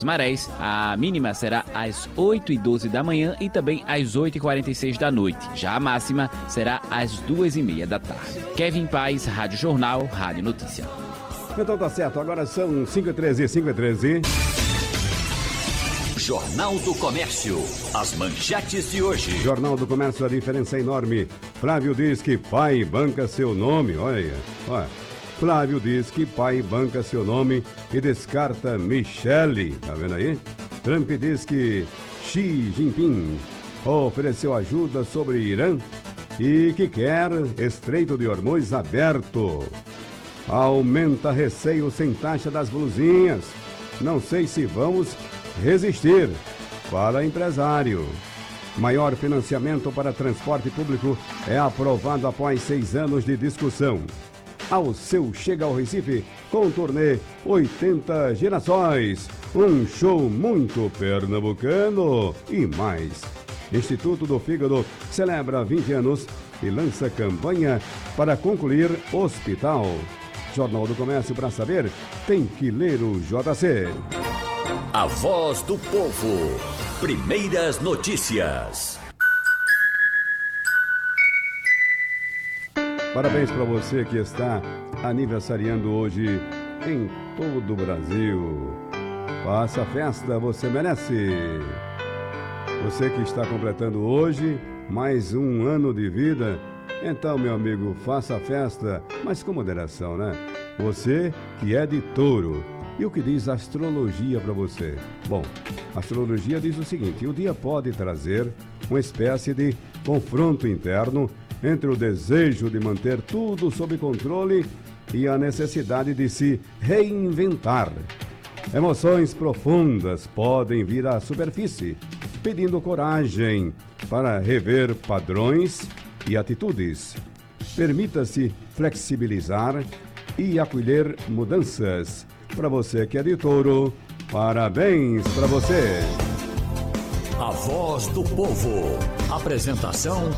Marés, a mínima será às 8h12 da manhã e também às 8h46 da noite. Já a máxima será às 2h30 da tarde. Kevin Paz, Rádio Jornal, Rádio Notícia. Então tá certo, agora são 5h13. Jornal do Comércio, as manchetes de hoje. Jornal do Comércio, a diferença é enorme. Flávio diz que pai banca seu nome, olha. Flávio diz que pai banca seu nome e descarta Michele. Tá vendo aí? Trump diz que Xi Jinping ofereceu ajuda sobre Irã e que quer Estreito de Hormuz aberto. Aumenta receio sem taxa das blusinhas. Não sei se vamos resistir. Fala empresário. Maior financiamento para transporte público é aprovado após 6 anos de discussão. Alceu chega ao Recife com o turnê 80 Gerações, um show muito pernambucano e mais. Instituto do Fígado celebra 20 anos e lança campanha para concluir hospital. Jornal do Comércio, para saber, tem que ler o JC. A voz do povo. Primeiras notícias. Parabéns para você que está aniversariando hoje em todo o Brasil. Faça festa, você merece. Você que está completando hoje mais um ano de vida, então, meu amigo, faça festa, mas com moderação, né? Você que é de touro. E o que diz a astrologia para você? Bom, a astrologia diz o seguinte: o dia pode trazer uma espécie de confronto interno entre o desejo de manter tudo sob controle e a necessidade de se reinventar. Emoções profundas podem vir à superfície, pedindo coragem para rever padrões e atitudes. Permita-se flexibilizar e acolher mudanças. Para você que é de touro, parabéns para você! A voz do povo. Apresentação: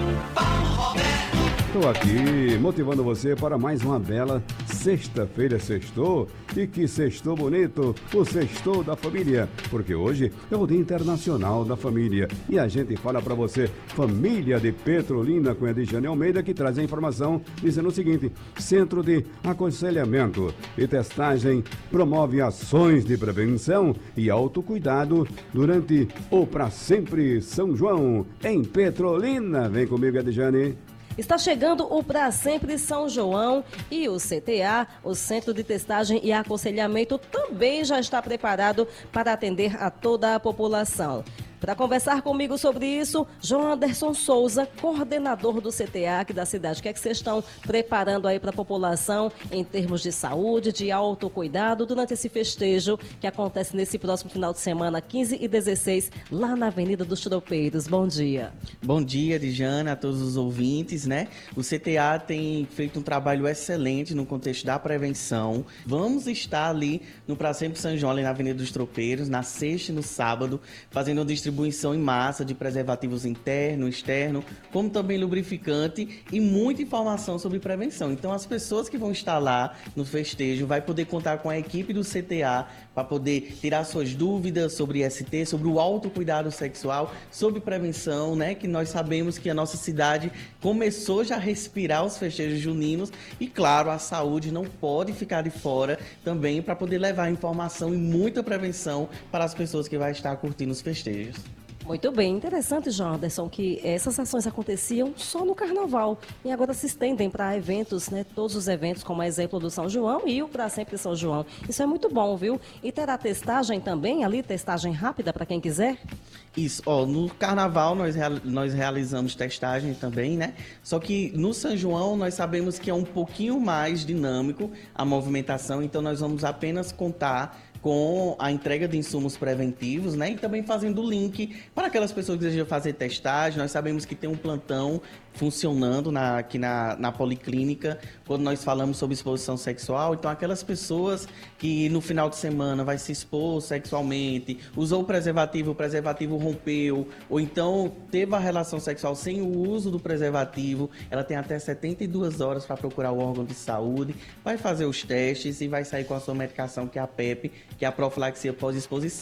Estou aqui motivando você para mais uma bela sexta-feira. Sextou, e que sextou bonito, o sextou da família, porque hoje é o Dia Internacional da Família e a gente fala para você, família de Petrolina, com a Edjane Almeida, que traz a informação dizendo o seguinte: Centro de Aconselhamento e Testagem promove ações de prevenção e autocuidado durante o Pra Sempre São João em Petrolina. Vem comigo, Edjane. Está chegando o Pra Sempre São João e o CTA, o Centro de Testagem e Aconselhamento, também já está preparado para atender a toda a população. Para conversar comigo sobre isso, João Anderson Souza, coordenador do CTA aqui da cidade. O que é que vocês estão preparando aí para a população em termos de saúde, de autocuidado, durante esse festejo que acontece nesse próximo final de semana, 15 e 16, lá na Avenida dos Tropeiros? Bom dia. Bom dia, Dijana, a todos os ouvintes, né? O CTA tem feito um trabalho excelente no contexto da prevenção. Vamos estar ali no Pra Sempre São João, ali na Avenida dos Tropeiros, na sexta e no sábado, fazendo uma distribuição em massa de preservativos interno, externo, como também lubrificante e muita informação sobre prevenção. Então, as pessoas que vão estar lá no festejo vai poder contar com a equipe do CTA para poder tirar suas dúvidas sobre ST, sobre o autocuidado sexual, sobre prevenção, né? Que nós sabemos que a nossa cidade começou já a respirar os festejos juninos e, claro, a saúde não pode ficar de fora também para poder levar informação e muita prevenção para as pessoas que vão estar curtindo os festejos. Muito bem, interessante, João Anderson, que essas ações aconteciam só no Carnaval e agora se estendem para eventos, né? Todos os eventos, como exemplo do São João e o Pra Sempre São João. Isso é muito bom, viu? E terá testagem também ali, testagem rápida para quem quiser? Isso, no Carnaval nós realizamos testagem também, né? Só que no São João nós sabemos que é um pouquinho mais dinâmico a movimentação, então nós vamos apenas contar com a entrega de insumos preventivos, né? E também fazendo o link para aquelas pessoas que desejam fazer testagem. Nós sabemos que tem um plantão funcionando aqui na Policlínica, quando nós falamos sobre exposição sexual. Então, aquelas pessoas que no final de semana vai se expor sexualmente, usou o preservativo rompeu, ou então teve a relação sexual sem o uso do preservativo, ela tem até 72 horas para procurar o órgão de saúde, vai fazer os testes e vai sair com a sua medicação, que é a PEP, que é a profilaxia pós-exposição.